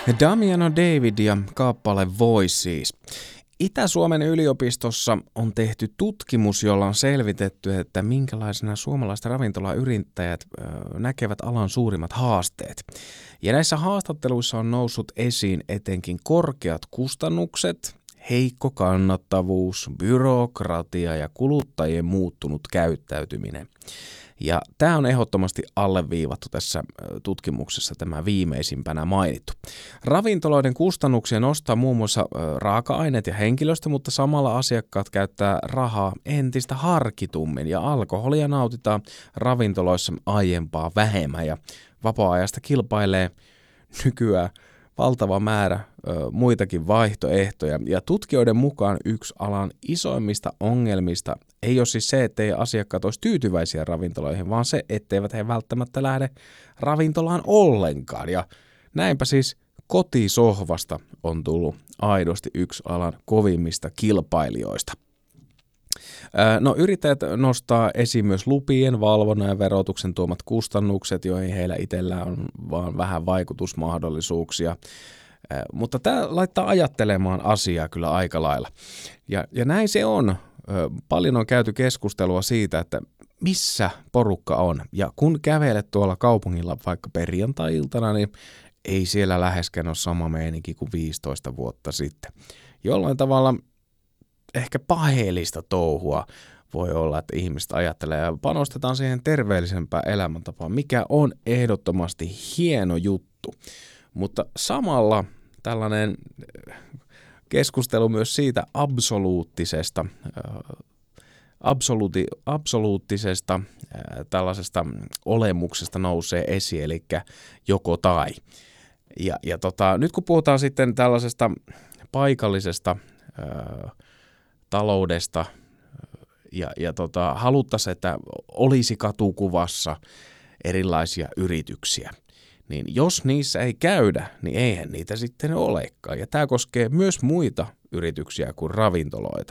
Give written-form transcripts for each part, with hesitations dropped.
Damiano David ja kappale Voices. Itä-Suomen yliopistossa on tehty tutkimus, jolla on selvitetty, että minkälaisena suomalaiset ravintolayrittäjät näkevät alan suurimmat haasteet. Ja näissä haastatteluissa on noussut esiin etenkin korkeat kustannukset, heikko kannattavuus, byrokratia ja kuluttajien muuttunut käyttäytyminen. Ja tämä on ehdottomasti alleviivattu tässä tutkimuksessa, tämä viimeisimpänä mainittu. Ravintoloiden kustannuksia nostaa muun muassa raaka-aineet ja henkilöstö, mutta samalla asiakkaat käyttää rahaa entistä harkitummin ja alkoholia nautitaan ravintoloissa aiempaa vähemmän ja vapaa-ajasta kilpailee nykyään valtava määrä muitakin vaihtoehtoja. Ja tutkijoiden mukaan yksi alan isoimmista ongelmista ei ole siis se, ettei asiakkaat olisi tyytyväisiä ravintoloihin, vaan se, etteivät he välttämättä lähde ravintolaan ollenkaan. Ja näinpä siis kotisohvasta on tullut aidosti yksi alan kovimmista kilpailijoista. No, yrittäjät nostaa esiin myös lupien, valvonnan ja verotuksen tuomat kustannukset, joihin heillä itsellään on vaan vähän vaikutusmahdollisuuksia. Mutta tämä laittaa ajattelemaan asiaa kyllä aika lailla. Ja näin se on. Paljon on käyty keskustelua siitä, että missä porukka on. Ja kun kävelet tuolla kaupungilla vaikka perjantai-iltana, niin ei siellä läheskään ole sama meininki kuin 15 vuotta sitten. Jollain tavalla ehkä paheellista touhua voi olla, että ihmiset ajattelee ja panostetaan siihen terveellisempään elämäntapaan, mikä on ehdottomasti hieno juttu. Mutta samalla tällainen keskustelu myös siitä absoluuttisesta tällaisesta olemuksesta nousee esiin, eli joko tai. Ja nyt kun puhutaan sitten tällaisesta paikallisesta taloudesta ja haluttaisiin, että olisi katukuvassa erilaisia yrityksiä, niin jos niissä ei käydä, niin eihän niitä sitten olekaan. Ja tämä koskee myös muita yrityksiä kuin ravintoloita.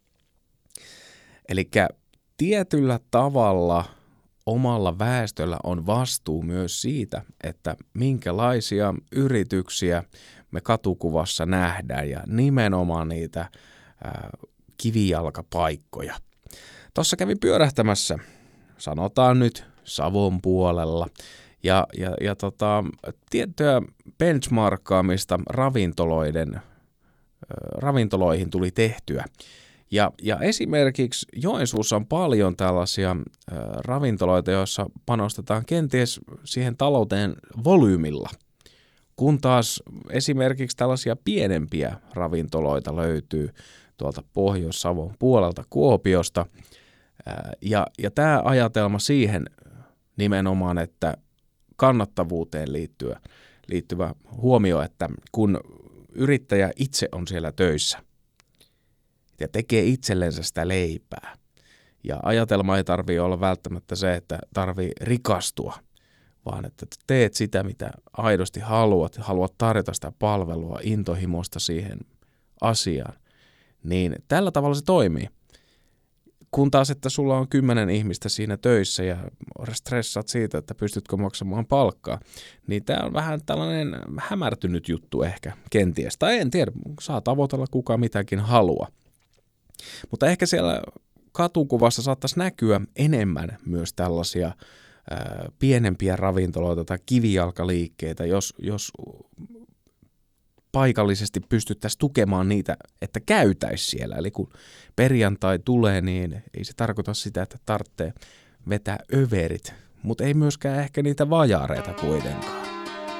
Eli tietyllä tavalla omalla väestöllä on vastuu myös siitä, että minkälaisia yrityksiä me katukuvassa nähdään ja nimenomaan niitä kivijalkapaikkoja. Tuossa kävin pyörähtämässä, sanotaan nyt Savon puolella, ja tiettyä benchmarkkaamista ravintoloihin tuli tehtyä. Ja esimerkiksi Joensuussa on paljon tällaisia ravintoloita, joissa panostetaan kenties siihen talouteen volyymilla, kun taas esimerkiksi tällaisia pienempiä ravintoloita löytyy tuolta Pohjois-Savon puolelta Kuopiosta. Ja tämä ajatelma siihen nimenomaan, että kannattavuuteen liittyvä huomio, että kun yrittäjä itse on siellä töissä ja tekee itsellensä sitä leipää, ja ajatelma ei tarvitse olla välttämättä se, että tarvii rikastua, vaan että teet sitä, mitä aidosti haluat tarjota sitä palvelua, intohimosta siihen asiaan, niin tällä tavalla se toimii. Kun taas, että sulla on 10 ihmistä siinä töissä ja stressaat siitä, että pystytkö maksamaan palkkaa, niin tämä on vähän tällainen hämärtynyt juttu ehkä kenties. Tai en tiedä, saa tavoitella kuka mitäkin haluaa. Mutta ehkä siellä katukuvassa saattaisi näkyä enemmän myös tällaisia pienempiä ravintoloita tai kivijalkaliikkeitä, jos paikallisesti pystyttäisiin tukemaan niitä, että käytäisi siellä. Eli kun perjantai tulee, niin ei se tarkoita sitä, että tarvitsee vetää överit, mutta ei myöskään ehkä niitä vajareita kuitenkaan.